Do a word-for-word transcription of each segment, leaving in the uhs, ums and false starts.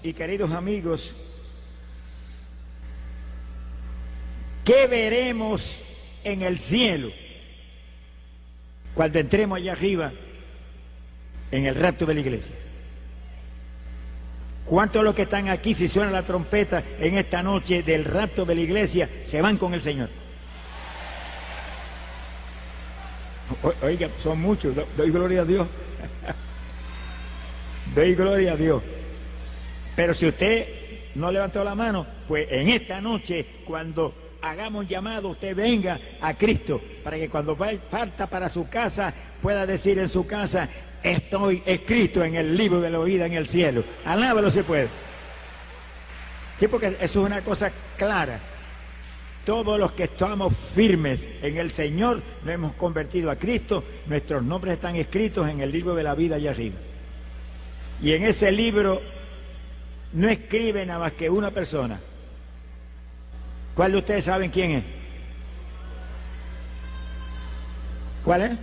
y queridos amigos, ¿qué veremos en el cielo cuando entremos allá arriba en el rapto de la iglesia? ¿Cuántos de los que están aquí, si suena la trompeta en esta noche del rapto de la iglesia, se van con el Señor? O, oiga, son muchos, do, doy gloria a Dios. Doy gloria a Dios. Pero si usted no levantó la mano, pues en esta noche, cuando hagamos llamado, usted venga a Cristo, para que cuando parta para su casa, pueda decir en su casa: estoy escrito en el libro de la vida en el cielo. Alábalo si puede. Sí, porque eso es una cosa clara. Todos los que estamos firmes en el Señor, nos hemos convertido a Cristo, nuestros nombres están escritos en el libro de la vida allá arriba. Y en ese libro no escribe nada más que una persona. ¿Cuál de ustedes saben quién es? ¿Cuál es?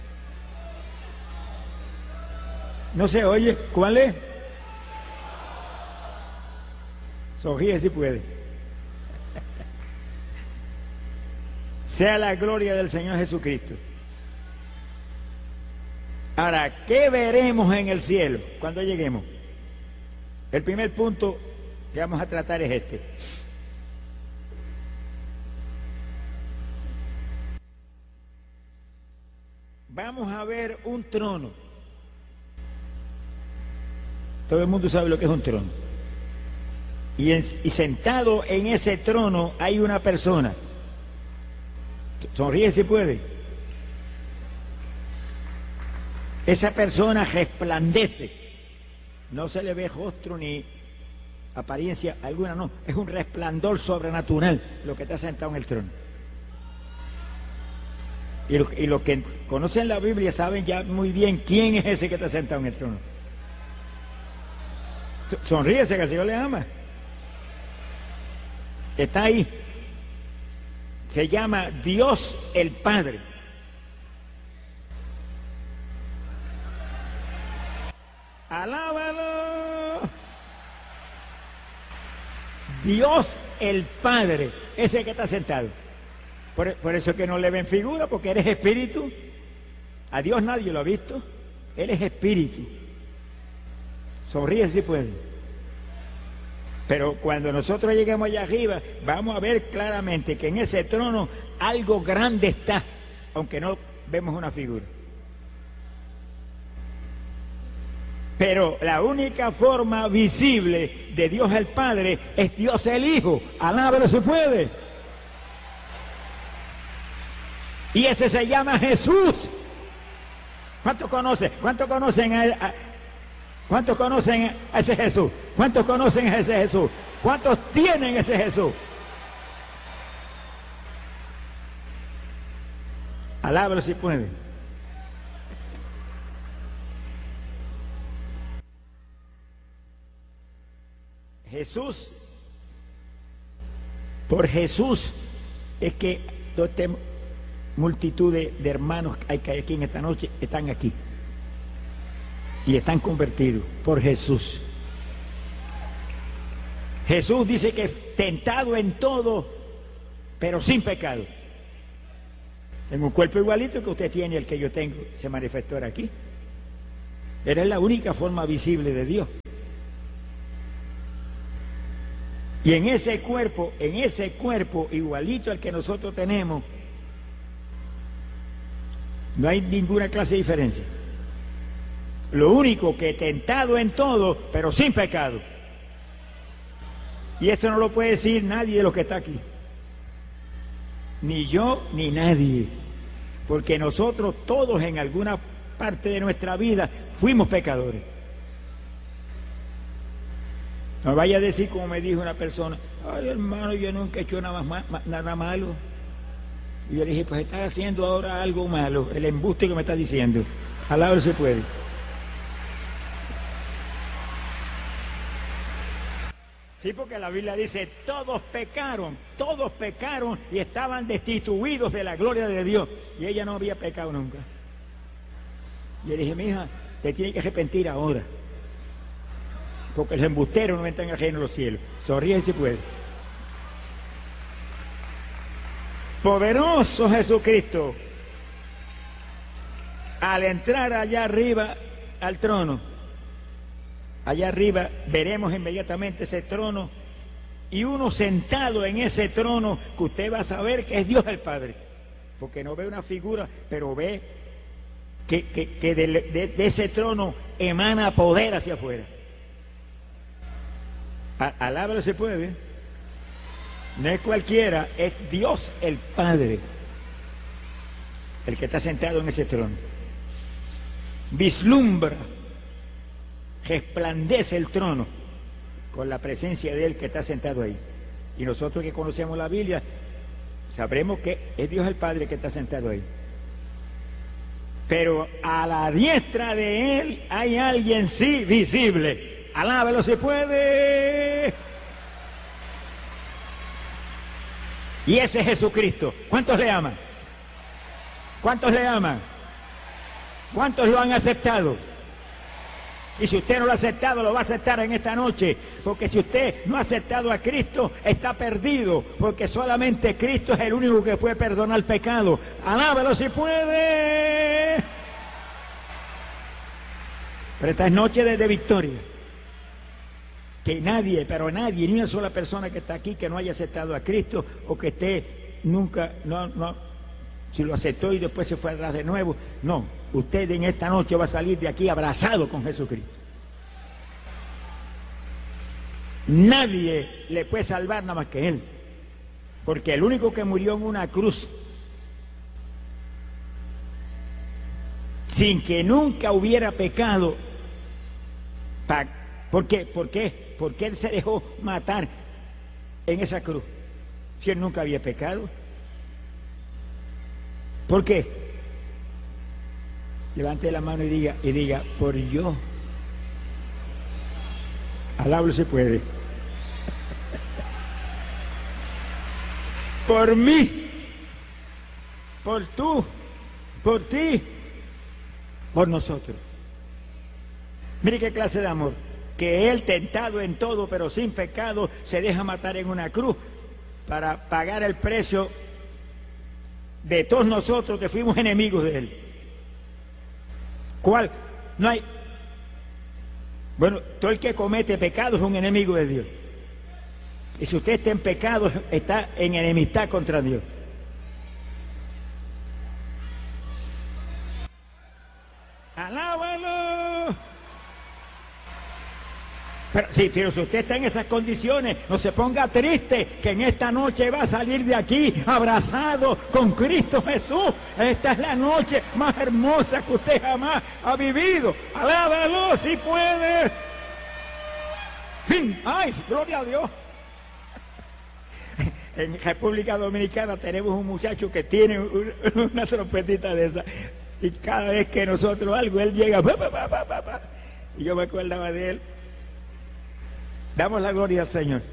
No se oye. ¿Cuál es? Sonríe si puede. Sea la gloria del Señor Jesucristo. Ahora, ¿qué veremos en el cielo cuando lleguemos? El primer punto que vamos a tratar es este. Vamos a ver un trono. Todo el mundo sabe lo que es un trono. Y, en, y sentado en ese trono hay una persona. Sonríe si puede. Esa persona resplandece. No se le ve rostro ni apariencia alguna, no. Es un resplandor sobrenatural lo que está sentado en el trono. Y los, y los que conocen la Biblia saben ya muy bien quién es ese que está sentado en el trono. Sonríese que el Señor le ama. Está ahí. Se llama Dios el Padre. Alábalo. Dios el Padre, ese que está sentado. Por, por eso es que no le ven figura, porque eres espíritu. A Dios nadie lo ha visto. Él es espíritu. Sonríe si puede. Pero cuando nosotros lleguemos allá arriba, vamos a ver claramente que en ese trono algo grande está, aunque no vemos una figura. Pero la única forma visible de Dios el Padre es Dios el Hijo. Alábalo si puede. Y ese se llama Jesús. ¿Cuántos conocen? ¿Cuántos conocen a, a, ¿Cuántos conocen a ese Jesús? ¿Cuántos conocen a ese Jesús? ¿Cuántos tienen ese Jesús? Alábalo si puede. Jesús, por Jesús es que toda esta multitud de, de hermanos que hay aquí en esta noche están aquí y están convertidos por Jesús. Jesús dice que es tentado en todo, pero sin pecado. En un cuerpo igualito que usted tiene, el que yo tengo, se manifestó ahora aquí. Era la única forma visible de Dios. Y en ese cuerpo, en ese cuerpo igualito al que nosotros tenemos, no hay ninguna clase de diferencia. Lo único que tentado en todo, pero sin pecado. Y eso no lo puede decir nadie de los que está aquí. Ni yo, ni nadie. Porque nosotros todos en alguna parte de nuestra vida fuimos pecadores. No vaya a decir como me dijo una persona: ay, hermano, yo nunca he hecho nada, más, nada malo. Y yo le dije: pues estás haciendo ahora algo malo, el embuste que me estás diciendo. Alabado se puede. Sí, porque la Biblia dice: todos pecaron, todos pecaron y estaban destituidos de la gloria de Dios. Y ella no había pecado nunca. Y yo le dije: mija, te tienes que arrepentir ahora. porque los embusteros no entran al reino de los cielos. Sonríe si puede. Poderoso Jesucristo, al entrar allá arriba al trono, allá arriba veremos inmediatamente ese trono y uno sentado en ese trono que usted va a saber que es Dios el Padre, porque no ve una figura, pero ve que, que, que de, de, de ese trono emana poder hacia afuera. Alábalo se puede, ¿eh? No es cualquiera, es Dios el Padre el que está sentado en ese trono. Vislumbra, resplandece el trono con la presencia de Él que está sentado ahí. Y nosotros que conocemos la Biblia sabremos que es Dios el Padre que está sentado ahí. Pero a la diestra de Él hay alguien sí visible. Alábalo se puede. Y ese es Jesucristo. ¿Cuántos le aman? ¿Cuántos le aman? ¿Cuántos lo han aceptado? Y si usted no lo ha aceptado, lo va a aceptar en esta noche. Porque si usted no ha aceptado a Cristo, está perdido. Porque solamente Cristo es el único que puede perdonar el pecado. Alábalo si puede. Pero esta es noche de, de victoria. Que nadie, pero nadie, ni una sola persona que está aquí que no haya aceptado a Cristo o que esté nunca, no, no, si lo aceptó y después se fue atrás de nuevo. No, usted en esta noche va a salir de aquí abrazado con Jesucristo. Nadie le puede salvar nada más que Él, porque el único que murió en una cruz sin que nunca hubiera pecado, ¿por qué? ¿Por qué? ¿Por qué Él se dejó matar en esa cruz si Él nunca había pecado? ¿Por qué? Levante la mano y diga, y diga, por yo. Alábalo se puede. Por mí, por tú, por ti, por nosotros. Mire qué clase de amor. Que Él, tentado en todo pero sin pecado, se deja matar en una cruz para pagar el precio de todos nosotros que fuimos enemigos de Él. ¿Cuál? No hay. Bueno, todo el que comete pecado es un enemigo de Dios. Y si usted está en pecado, está en enemistad contra Dios. ¡Alábalo! Pero, sí, pero si usted está en esas condiciones, no se ponga triste, que en esta noche va a salir de aquí abrazado con Cristo Jesús. Esta es la noche más hermosa que usted jamás ha vivido. Alábalo si puede. ¡Fin! ¡Ay, gloria a Dios! En República Dominicana tenemos un muchacho que tiene una trompetita de esa, y cada vez que nosotros algo, él llega, pa, pa, pa, pa, pa, pa, y yo me acordaba de él. Damos la gloria al Señor.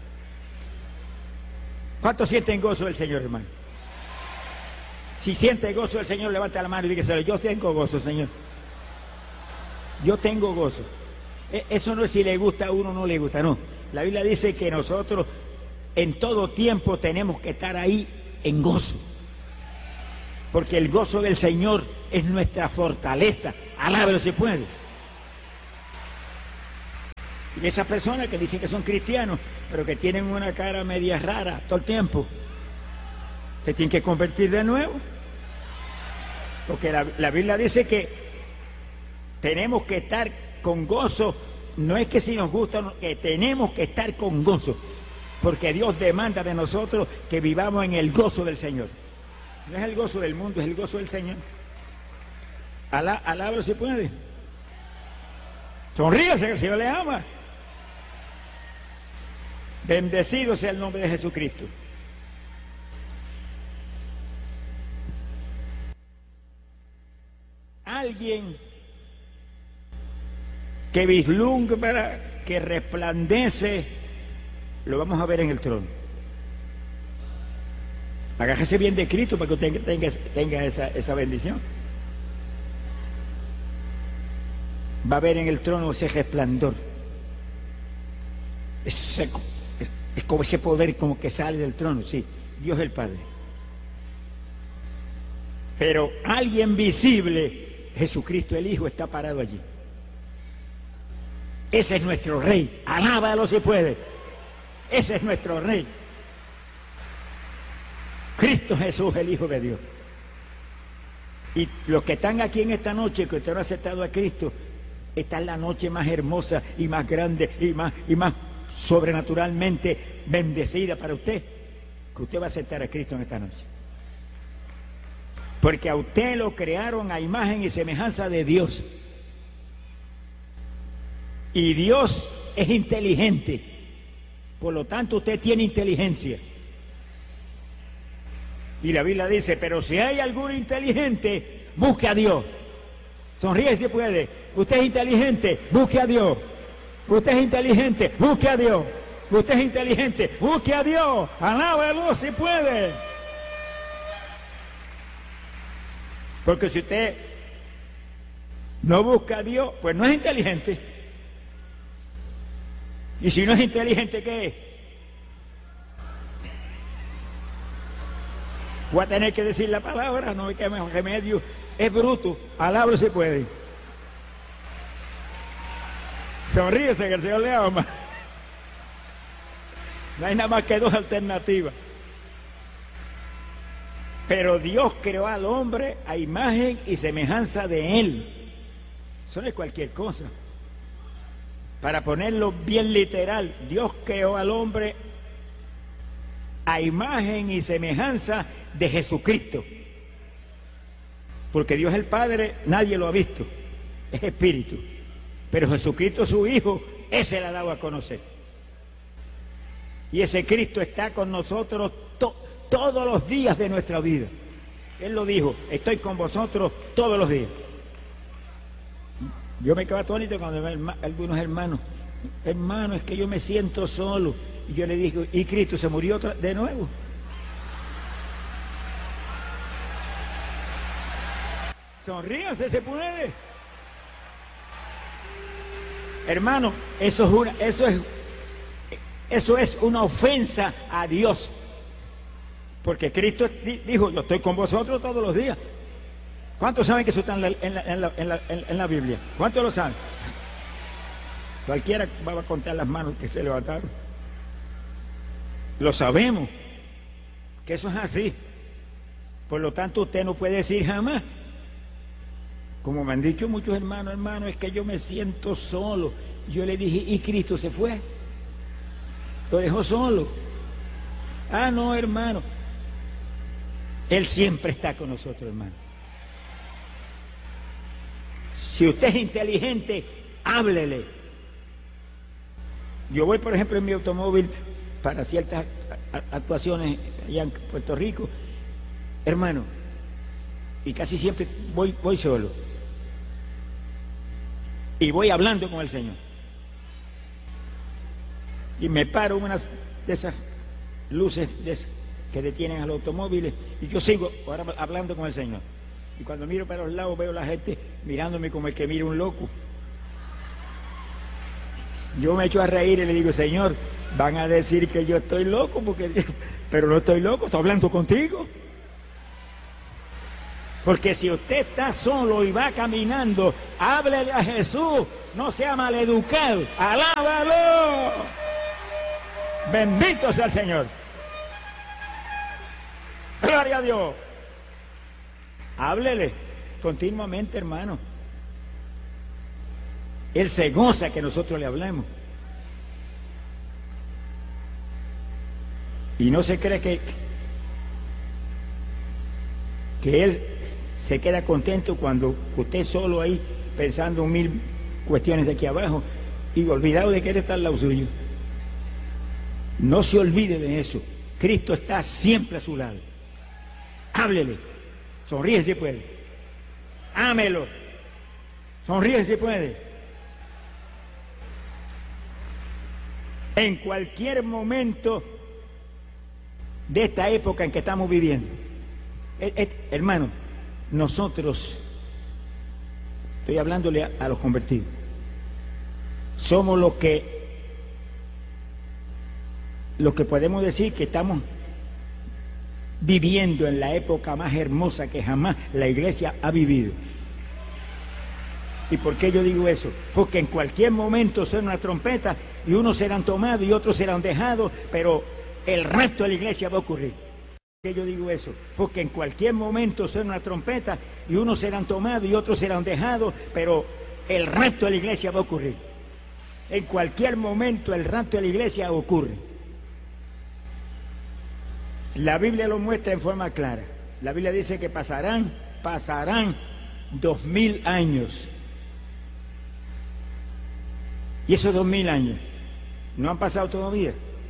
¿Cuántos sienten gozo del Señor, hermano? Si siente gozo del Señor, levante la mano y dígase, yo tengo gozo, Señor. Yo tengo gozo. Eso no es si le gusta a uno o no le gusta, no. La Biblia dice que nosotros en todo tiempo tenemos que estar ahí en gozo. Porque el gozo del Señor es nuestra fortaleza. Alábelo si puede. Y esas personas que dicen que son cristianos, pero que tienen una cara media rara todo el tiempo, se tienen que convertir de nuevo. Porque la, la Biblia dice que tenemos que estar con gozo. No es que si nos gusta, no, que tenemos que estar con gozo. Porque Dios demanda de nosotros que vivamos en el gozo del Señor. No es el gozo del mundo, es el gozo del Señor. Alá, alábalo si puede. Sonríase que el Señor le ama. Bendecido sea el nombre de Jesucristo. Alguien que vislumbra, que resplandece, lo vamos a ver en el trono. Agárrese bien de Cristo para que usted tenga, tenga esa, esa bendición. Va a ver en el trono ese resplandor. Es, es, es como ese poder como que sale del trono, sí, Dios el Padre. Pero alguien visible, Jesucristo el Hijo, está parado allí. Ese es nuestro Rey, alábalo si puede. Ese es nuestro Rey. Cristo Jesús, el Hijo de Dios. Y los que están aquí en esta noche, que usted no ha aceptado a Cristo, esta es la noche más hermosa y más grande y más, y más sobrenaturalmente bendecida para usted, que usted va a aceptar a Cristo en esta noche. Porque a usted lo crearon a imagen y semejanza de Dios. Y Dios es inteligente. Por lo tanto, usted tiene inteligencia. Y la Biblia dice, pero si hay algún inteligente, busque a Dios. Sonríe si puede. Usted es inteligente, busque a Dios. Usted es inteligente, busque a Dios. Usted es inteligente, busque a Dios. Alábalo si puede. Porque si usted no busca a Dios, pues no es inteligente. Y si no es inteligente, ¿qué es? Voy a tener que decir la palabra, no hay que mejor remedio. Es bruto, alábalo si puede. Sonríese que el Señor le ama. No hay nada más que dos alternativas. Pero Dios creó al hombre a imagen y semejanza de Él. Eso no es cualquier cosa. Para ponerlo bien literal, Dios creó al hombre a imagen y semejanza de Jesucristo. Porque Dios el Padre nadie lo ha visto, es espíritu. Pero Jesucristo su Hijo, ese le ha dado a conocer. Y ese Cristo está con nosotros to todos los días de nuestra vida. Él lo dijo, estoy con vosotros todos los días. Yo me quedo atónito cuando veo algunos hermanos, hermano, es que yo me siento solo. Y yo le digo, ¿y Cristo se murió otra, de nuevo? Sonríanse, se puede. Hermano, eso es una, eso es, eso es una ofensa a Dios. Porque Cristo dijo, yo estoy con vosotros todos los días. ¿Cuántos saben que eso está en la, en la, en la, en la, en la Biblia? ¿Cuántos lo saben? Cualquiera va a contar las manos que se levantaron. Lo sabemos, que eso es así. Por lo tanto, usted no puede decir jamás, como me han dicho muchos hermanos, hermano, es que yo me siento solo. Yo le dije, ¿y Cristo se fue? Lo dejó solo. Ah, no, hermano. Él siempre está con nosotros, hermano. Si usted es inteligente, háblele. Yo voy, por ejemplo, en mi automóvil para ciertas actuaciones allá en Puerto Rico, hermano, y casi siempre voy, voy solo. Y voy hablando con el Señor. Y me paro en una de esas luces de esas que detienen a los automóviles y yo sigo ahora hablando con el Señor. Y cuando miro para los lados veo a la gente mirándome como el que mira un loco. Yo me echo a reír y le digo, Señor, van a decir que yo estoy loco, porque pero no estoy loco, estoy hablando contigo. Porque si usted está solo y va caminando, háblele a Jesús, no sea maleducado, alábalo. Bendito sea el Señor. Gloria a Dios. Háblele continuamente, hermano. Él se goza que nosotros le hablemos. Y no se cree que, que Él se queda contento cuando usted solo ahí pensando en mil cuestiones de aquí abajo y olvidado de que Él está al lado suyo. No se olvide de eso. Cristo está siempre a su lado. Háblele. Sonríe si puede. Ámelo. Sonríe si puede. En cualquier momento de esta época en que estamos viviendo. Eh, eh, hermano, nosotros, estoy hablándole a, a los convertidos, somos los que lo que podemos decir que estamos viviendo en la época más hermosa que jamás la iglesia ha vivido. ¿Y por qué yo digo eso? Porque en cualquier momento suena una trompeta y unos serán tomados y otros serán dejados, pero el resto de la iglesia va a ocurrir. ¿Por qué yo digo eso? Porque en cualquier momento suena una trompeta y unos serán tomados y otros serán dejados, pero el resto de la iglesia va a ocurrir. En cualquier momento el rapto de la iglesia ocurre. La Biblia lo muestra en forma clara. La Biblia dice que pasarán, pasarán dos mil años. Y esos dos mil años no han pasado todavía.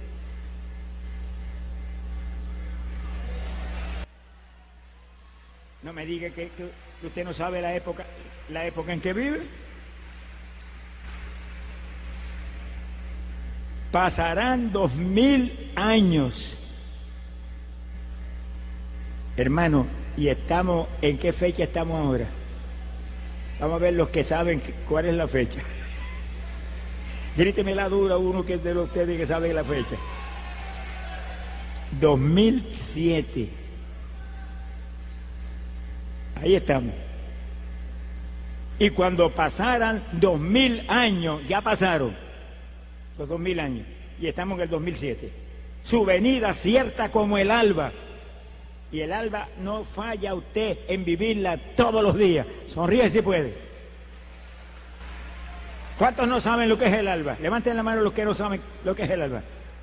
No me diga que, que, que usted no sabe la época, la época en que vive. Pasarán dos mil años. Hermano, ¿y estamos en qué fecha estamos ahora? Vamos a ver los que saben cuál es la fecha. Gríteme la dura uno que es de ustedes que sabe la fecha. dos mil siete. Ahí estamos. Y cuando pasaran dos mil años, ya pasaron los dos mil años, y estamos en el dos mil siete. Su venida cierta como el alba. Y el alba no falla a usted en vivirla todos los días. Sonríe si puede. ¿Cuántos no saben lo que es el alba? Levanten la mano los que no saben lo que es el alba.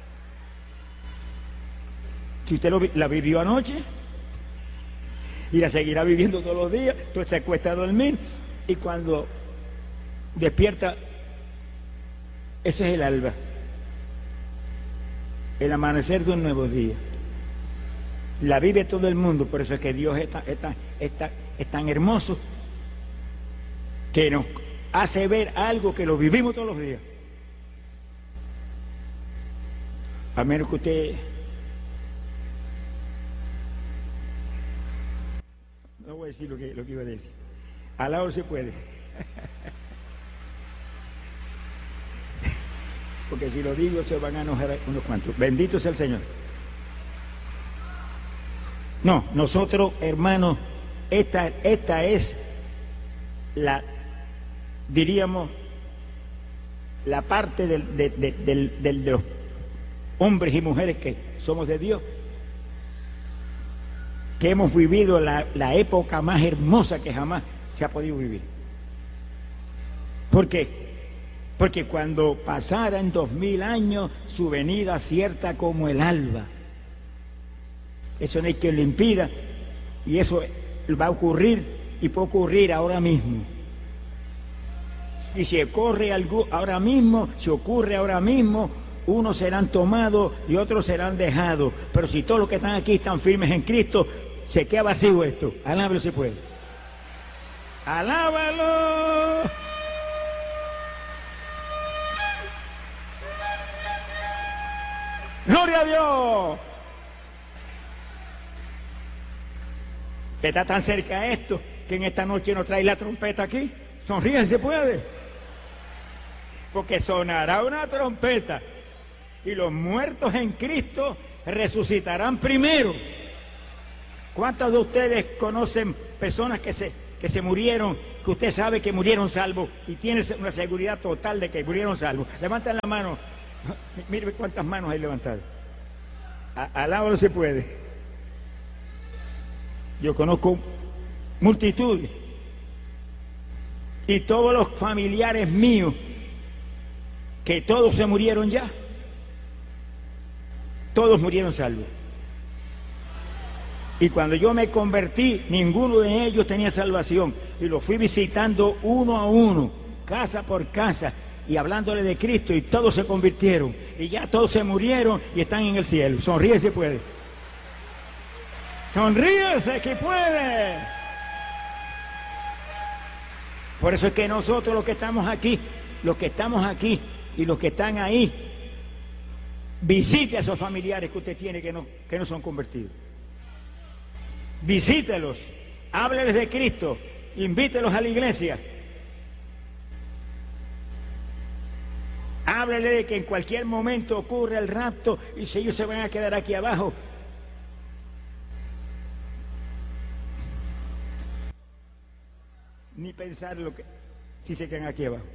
Si usted lo, la vivió anoche y la seguirá viviendo todos los días, entonces se acuesta a dormir y cuando despierta, ese es el alba, el amanecer de un nuevo día. La vive todo el mundo, por eso es que Dios es tan, es tan, es tan, es tan hermoso que nos hace ver algo que lo vivimos todos los días. A menos que usted no voy a decir lo que, lo que iba a decir. Al lado se puede. Porque si lo digo se van a enojar unos cuantos. Bendito sea el Señor. No, nosotros, hermanos, esta, esta es la, diríamos, la parte del, de, de, de, de los hombres y mujeres que somos de Dios, que hemos vivido la, la época más hermosa que jamás se ha podido vivir. ¿Por qué? Porque cuando pasaran dos mil años, su venida cierta como el alba. Eso no hay quien lo impida, y eso va a ocurrir y puede ocurrir ahora mismo. Y si ocurre algo ahora mismo, si ocurre ahora mismo, unos serán tomados y otros serán dejados. Pero si todos los que están aquí están firmes en Cristo, se queda vacío esto. Alábalo si puede. ¡Alábalo! ¡Gloria a Dios! Está tan cerca esto que en esta noche nos trae la trompeta aquí. Sonríe si puede. Porque sonará una trompeta y los muertos en Cristo resucitarán primero. ¿Cuántos de ustedes conocen personas que se, que se murieron, que usted sabe que murieron salvos y tiene una seguridad total de que murieron salvos? Levanten la mano. Mire cuántas manos hay levantadas. Al lado no se puede. Yo conozco multitudes y todos los familiares míos que todos se murieron ya, todos murieron salvos. Y cuando yo me convertí, ninguno de ellos tenía salvación y los fui visitando uno a uno, casa por casa, y hablándole de Cristo, y todos se convirtieron y ya todos se murieron y están en el cielo. Sonríe si puede. Sonríese que puede. Por eso es que nosotros los que estamos aquí, los que estamos aquí y los que están ahí, visite a esos familiares que usted tiene que no, que no son convertidos. Visítelos, hábleles de Cristo, invítelos a la iglesia. Háblele de que en cualquier momento ocurre el rapto y si ellos se van a quedar aquí abajo. Ni pensar lo que si se quedan aquí abajo.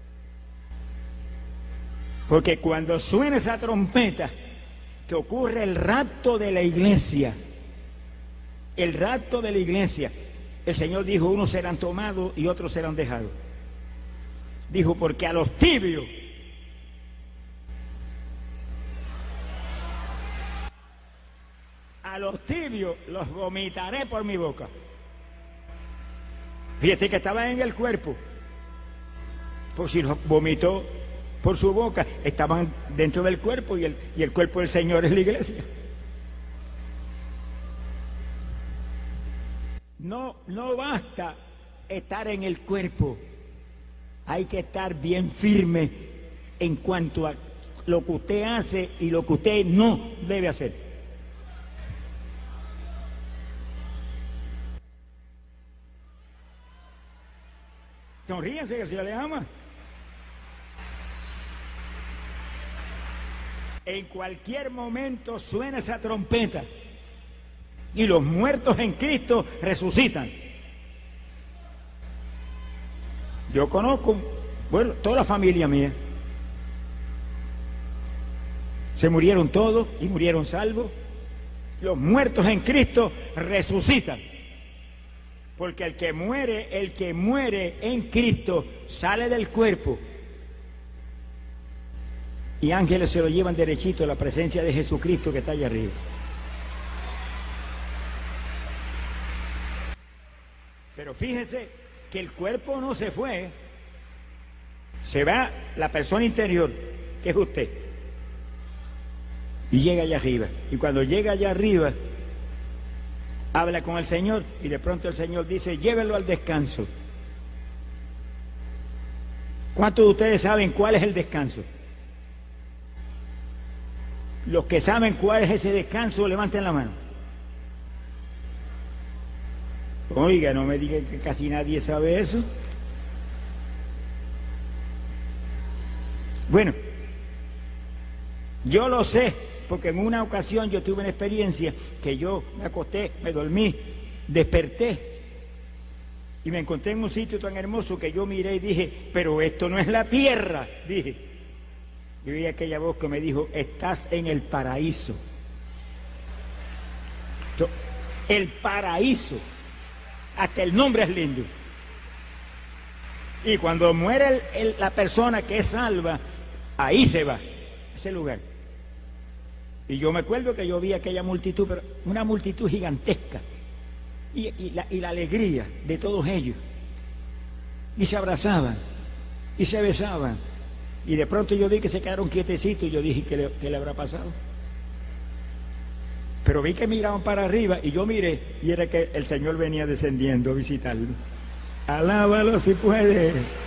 Porque cuando suena esa trompeta, que ocurre el rapto de la iglesia, el rapto de la iglesia, el Señor dijo, unos serán tomados y otros serán dejados. Dijo, porque a los tibios, a los tibios los vomitaré por mi boca. Fíjese que estaban en el cuerpo, por si los vomitó por su boca, estaban dentro del cuerpo y el, y el cuerpo del Señor es la iglesia. No, no basta estar en el cuerpo, hay que estar bien firme en cuanto a lo que usted hace y lo que usted no debe hacer. Sonríense que el Señor les ama. En cualquier momento suena esa trompeta y los muertos en Cristo resucitan. Yo conozco, bueno, toda la familia mía. Se murieron todos y murieron salvos. Los muertos en Cristo resucitan. Porque el que muere, el que muere en Cristo sale del cuerpo y ángeles se lo llevan derechito a la presencia de Jesucristo que está allá arriba. Pero fíjese que el cuerpo no se fue, se va la persona interior, que es usted, y llega allá arriba. Y cuando llega allá arriba, habla con el Señor y de pronto el Señor dice, llévenlo al descanso. ¿Cuántos de ustedes saben cuál es el descanso? Los que saben cuál es ese descanso, levanten la mano. Oiga, no me digan que casi nadie sabe eso. Bueno, yo lo sé, porque en una ocasión yo tuve una experiencia que yo me acosté, me dormí, desperté y me encontré en un sitio tan hermoso que yo miré y dije, pero esto no es la tierra, dije. Y oí aquella voz que me dijo, estás en el paraíso. El paraíso, hasta el nombre es lindo. Y cuando muere el, el, la persona que es salva, ahí se va, ese lugar. Y yo me acuerdo que yo vi aquella multitud, pero una multitud gigantesca, y, y, la, y la alegría de todos ellos, y se abrazaban, y se besaban, y de pronto yo vi que se quedaron quietecitos, y yo dije, ¿qué le, qué le habrá pasado? Pero vi que miraban para arriba, y yo miré, y era que el Señor venía descendiendo a visitarlo. Alábalo si puede.